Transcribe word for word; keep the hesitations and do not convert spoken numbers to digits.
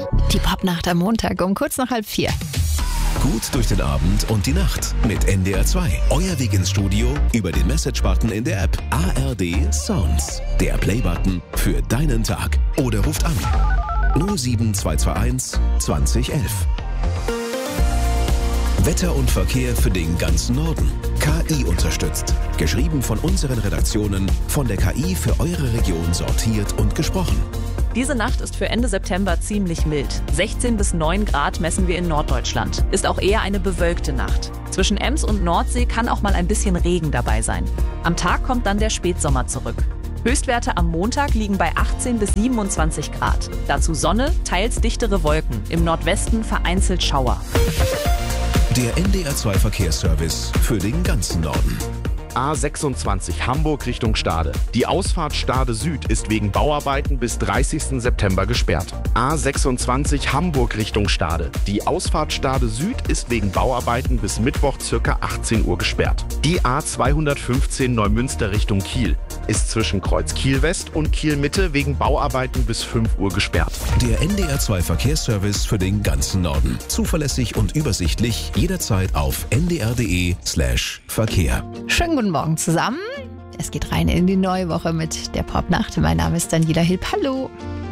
Die Popnacht am Montag um kurz nach halb vier. Gut durch den Abend und die Nacht mit N D R zwei. Euer Weg ins Studio über den Message-Button in der App. A R D Sounds. Der Play-Button für deinen Tag. Oder ruft an null sieben zwei zwei eins zwanzig elf. Wetter und Verkehr für den ganzen Norden. K I unterstützt. Geschrieben von unseren Redaktionen, von der K I für eure Region sortiert und gesprochen. Diese Nacht ist für Ende September ziemlich mild. sechzehn bis neun Grad messen wir in Norddeutschland. Ist auch eher eine bewölkte Nacht. Zwischen Ems und Nordsee kann auch mal ein bisschen Regen dabei sein. Am Tag kommt dann der Spätsommer zurück. Höchstwerte am Montag liegen bei achtzehn bis siebenundzwanzig Grad. Dazu Sonne, teils dichtere Wolken. Im Nordwesten vereinzelt Schauer. Der N D R zwei Verkehrsservice für den ganzen Norden. A sechsundzwanzig Hamburg Richtung Stade. Die Ausfahrt Stade Süd ist wegen Bauarbeiten bis dreißigsten September gesperrt. A sechsundzwanzig Hamburg Richtung Stade. Die Ausfahrt Stade Süd ist wegen Bauarbeiten bis Mittwoch ca. achtzehn Uhr gesperrt. Die A zweihundertfünfzehn Neumünster Richtung Kiel ist zwischen Kreuz Kiel West und Kiel Mitte wegen Bauarbeiten bis fünf Uhr gesperrt. Der N D R zwei Verkehrsservice für den ganzen Norden. Zuverlässig und übersichtlich jederzeit auf n d r punkt d e slash Verkehr. Schönen guten Morgen zusammen. Es geht rein in die neue Woche mit der Popnacht. Mein Name ist Daniela Hilb. Hallo.